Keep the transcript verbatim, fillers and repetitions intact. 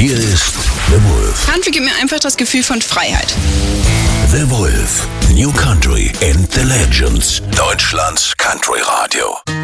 Hier ist The Wolf. Country gibt mir einfach das Gefühl von Freiheit. The Wolf. New Country and the Legends. Deutschlands Country Radio.